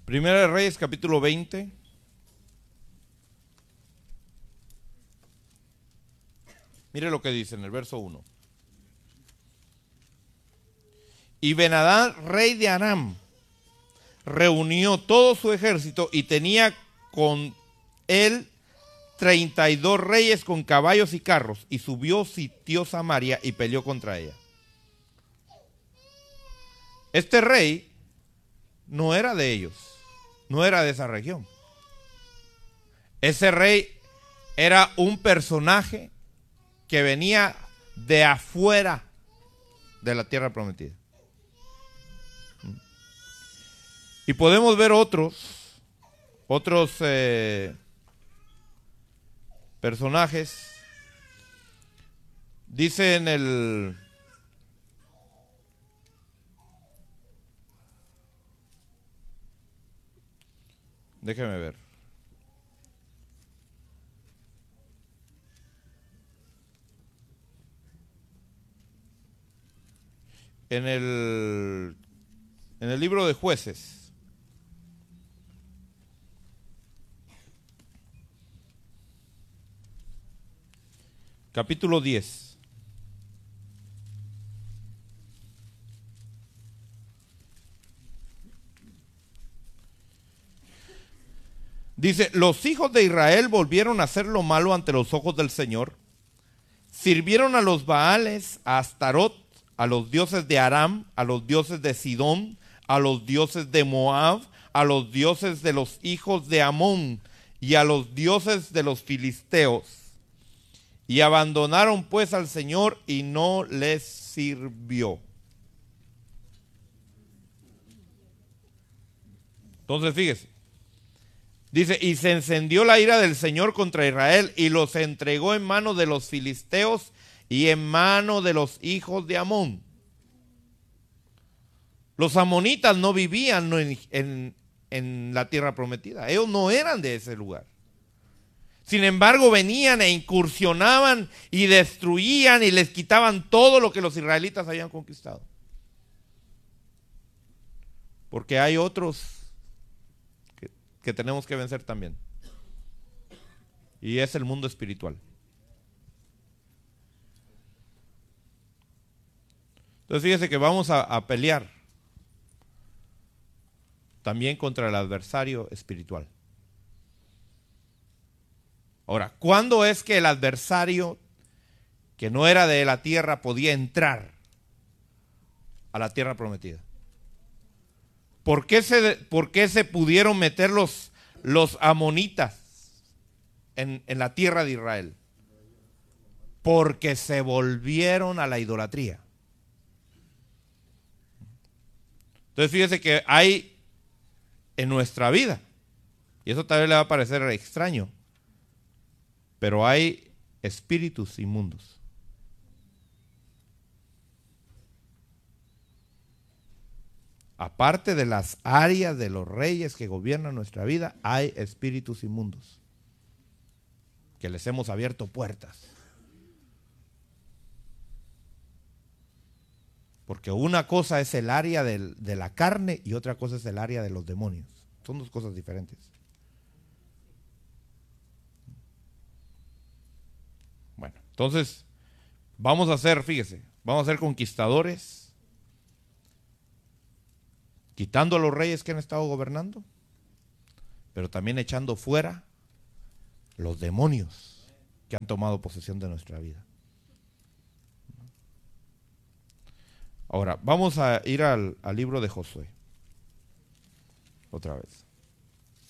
Primera de Reyes, capítulo 20. Mire lo que dice en el verso 1. Y Ben-Hadad, rey de Aram, reunió todo su ejército y tenía con él 32 reyes con caballos y carros, y subió, sitió Samaria y peleó contra ella. Este rey no era de ellos, no era de esa región. Ese rey era un personaje que venía de afuera de la tierra prometida. Y podemos ver otros personajes. Dice en el déjeme ver. En el libro de Jueces. Capítulo 10. Dice, los hijos de Israel volvieron a hacer lo malo ante los ojos del Señor. Sirvieron a los Baales, a Astarot, a los dioses de Aram, a los dioses de Sidón, a los dioses de Moab, a los dioses de los hijos de Amón y a los dioses de los filisteos. Y abandonaron pues al Señor y no les sirvió. Entonces fíjese. Dice, y se encendió la ira del Señor contra Israel y los entregó en manos de los filisteos y en manos de los hijos de Amón. Los amonitas no vivían en la tierra prometida. Ellos no eran de ese lugar. Sin embargo, venían e incursionaban y destruían y les quitaban todo lo que los israelitas habían conquistado. Porque hay otros que tenemos que vencer también. Y es el mundo espiritual. Entonces fíjese que vamos a pelear también contra el adversario espiritual. Ahora, ¿cuándo es que el adversario que no era de la tierra podía entrar a la tierra prometida? ¿Por qué se pudieron meter los amonitas en la tierra de Israel? Porque se volvieron a la idolatría. Entonces fíjese que hay en nuestra vida, y eso tal vez le va a parecer extraño, pero hay espíritus inmundos. Aparte de las áreas de los reyes que gobiernan nuestra vida, hay espíritus inmundos que les hemos abierto puertas. Porque una cosa es el área de la carne y otra cosa es el área de los demonios. Son dos cosas diferentes. Bueno, entonces vamos a ser conquistadores, quitando a los reyes que han estado gobernando, pero también echando fuera los demonios que han tomado posesión de nuestra vida. Ahora, vamos a ir al libro de Josué, otra vez.